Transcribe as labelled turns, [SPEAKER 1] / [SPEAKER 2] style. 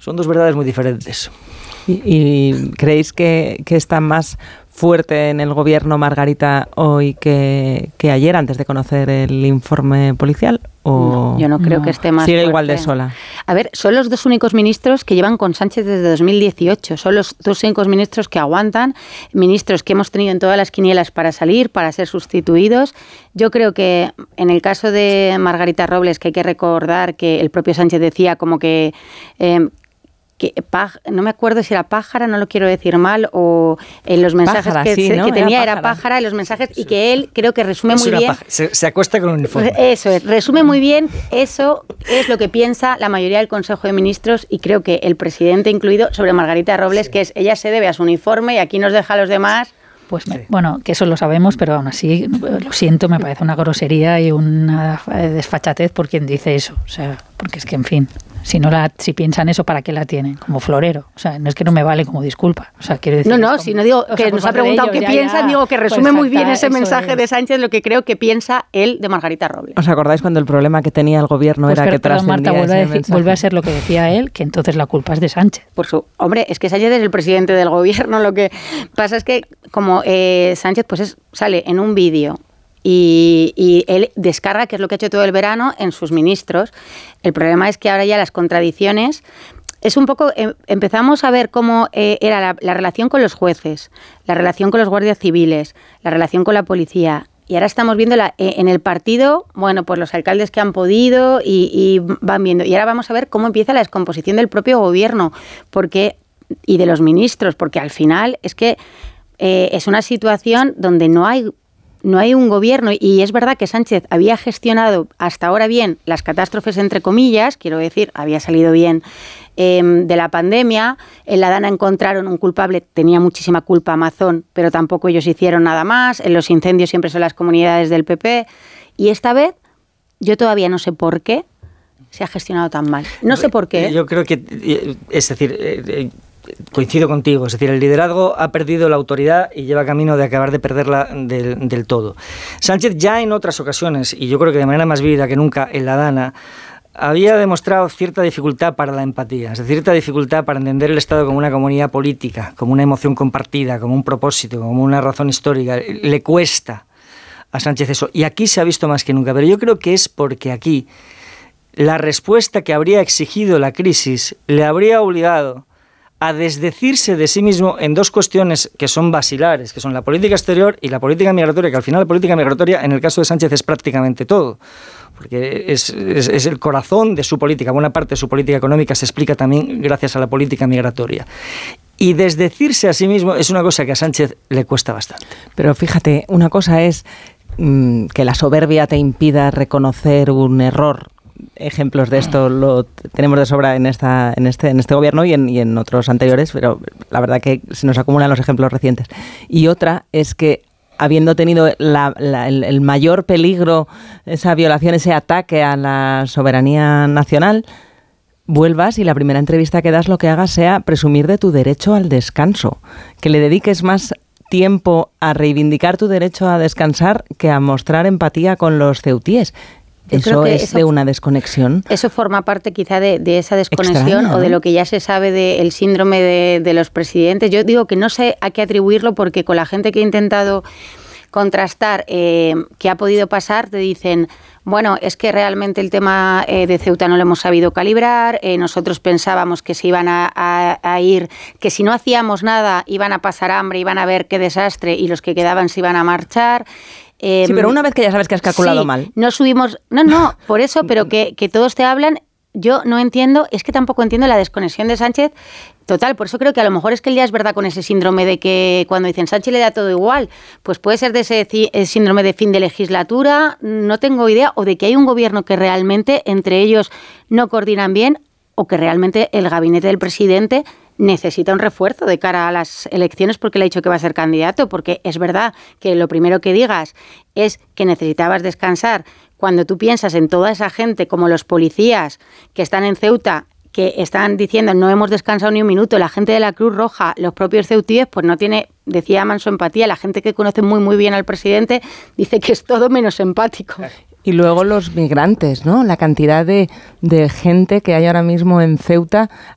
[SPEAKER 1] Son dos verdades muy diferentes.
[SPEAKER 2] ¿Y creéis que está más fuerte en el gobierno Margarita hoy que ayer, antes de conocer el informe policial? ¿O
[SPEAKER 3] yo no creo que esté más
[SPEAKER 2] sigue
[SPEAKER 3] fuerte.
[SPEAKER 2] igual de sola?
[SPEAKER 3] A ver, son los dos únicos ministros que llevan con Sánchez desde 2018. Son los dos únicos ministros que aguantan, ministros que hemos tenido en todas las quinielas para salir, para ser sustituidos. Yo creo que en el caso de Margarita Robles, que hay que recordar que el propio Sánchez decía como que no me acuerdo si era pájara, no lo quiero decir mal, o en los mensajes
[SPEAKER 2] pájara,
[SPEAKER 3] que,
[SPEAKER 2] sí, ¿no?
[SPEAKER 3] que tenía era pájara en los mensajes, sí. Y que él creo que resume muy bien.
[SPEAKER 1] Se acuesta con un uniforme.
[SPEAKER 3] Eso es, resume muy bien, eso es lo que piensa la mayoría del Consejo de Ministros y creo que el presidente incluido sobre Margarita Robles, sí. Que es ella se debe a su uniforme y aquí nos deja a los demás.
[SPEAKER 4] Pues bueno, que eso lo sabemos, pero aún así, lo siento, me parece una grosería y una desfachatez por quien dice eso. O sea, porque es que, en fin, si piensan eso, ¿para qué la tienen? Como florero. O sea, no es que no me vale como disculpa. O sea, quiero decir...
[SPEAKER 3] No, si no digo que nos ha preguntado qué piensan, digo que resume muy bien ese mensaje de Sánchez, lo que creo que piensa él de Margarita Robles.
[SPEAKER 2] ¿Os acordáis cuando el problema que tenía el gobierno era que trascendía
[SPEAKER 4] Marta, vuelve a ser lo que decía él, que entonces la culpa es de Sánchez?
[SPEAKER 3] Hombre, es que Sánchez es el presidente del gobierno. Lo que pasa es que como Sánchez pues sale en un vídeo y él descarga, que es lo que ha hecho todo el verano, en sus ministros. El problema es que ahora ya las contradicciones... Es un poco... empezamos a ver cómo era la relación con los jueces, la relación con los guardias civiles, la relación con la policía. Y ahora estamos viendo en el partido, bueno, pues los alcaldes que han podido y van viendo. Y ahora vamos a ver cómo empieza la descomposición del propio gobierno y de los ministros, porque al final es que es una situación donde no hay un gobierno, y es verdad que Sánchez había gestionado hasta ahora bien las catástrofes, entre comillas, quiero decir, había salido bien de la pandemia. En la Dana encontraron un culpable, tenía muchísima culpa Amazon, pero tampoco ellos hicieron nada más. En los incendios siempre son las comunidades del PP, y esta vez yo todavía no sé por qué se ha gestionado tan mal. No sé por qué.
[SPEAKER 1] Yo creo que, es decir... coincido contigo, es decir, el liderazgo ha perdido la autoridad y lleva camino de acabar de perderla del todo. Sánchez ya en otras ocasiones, y yo creo que de manera más vívida que nunca en la Dana, había demostrado cierta dificultad para la empatía, es decir, cierta dificultad para entender el Estado como una comunidad política, como una emoción compartida, como un propósito, como una razón histórica. Le cuesta a Sánchez eso, y aquí se ha visto más que nunca, pero yo creo que es porque aquí la respuesta que habría exigido la crisis le habría obligado a desdecirse de sí mismo en dos cuestiones que son basilares, que son la política exterior y la política migratoria, que al final la política migratoria en el caso de Sánchez es prácticamente todo, porque es el corazón de su política. Buena parte de su política económica se explica también gracias a la política migratoria. Y desdecirse a sí mismo es una cosa que a Sánchez le cuesta bastante.
[SPEAKER 2] Pero fíjate, una cosa es que la soberbia te impida reconocer un error. Ejemplos de esto lo tenemos de sobra en este gobierno y en otros anteriores, pero la verdad que se nos acumulan los ejemplos recientes. Y otra es que, habiendo tenido el mayor peligro, esa violación, ese ataque a la soberanía nacional, vuelvas y la primera entrevista que das lo que hagas sea presumir de tu derecho al descanso, que le dediques más tiempo a reivindicar tu derecho a descansar que a mostrar empatía con los ceutíes. ¿Eso es de una desconexión?
[SPEAKER 3] Eso forma parte quizá de esa desconexión extraña, ¿no? O de lo que ya se sabe del síndrome de los presidentes. Yo digo que no sé a qué atribuirlo, porque con la gente que he intentado contrastar qué ha podido pasar, te dicen, bueno, es que realmente el tema de Ceuta no lo hemos sabido calibrar, nosotros pensábamos que se iban a ir, que si no hacíamos nada iban a pasar hambre, iban a ver qué desastre y los que quedaban se iban a marchar.
[SPEAKER 2] Sí, pero una vez que ya sabes que has calculado mal.
[SPEAKER 3] No subimos... No, por eso, pero que todos te hablan, yo no entiendo, es que tampoco entiendo la desconexión de Sánchez total. Por eso creo que a lo mejor es que él ya es verdad con ese síndrome de que cuando dicen Sánchez le da todo igual, pues puede ser de ese síndrome de fin de legislatura, no tengo idea, o de que hay un gobierno que realmente entre ellos no coordinan bien, o que realmente el gabinete del presidente necesita un refuerzo de cara a las elecciones, porque le ha dicho que va a ser candidato, porque es verdad que lo primero que digas es que necesitabas descansar cuando tú piensas en toda esa gente, como los policías que están en Ceuta, que están diciendo no hemos descansado ni un minuto, la gente de la Cruz Roja, los propios ceutíes, pues no tiene, decía Manso, empatía. La gente que conoce muy muy bien al presidente dice que es todo menos empático.
[SPEAKER 2] Y luego los migrantes, ¿no? La cantidad de gente que hay ahora mismo en Ceuta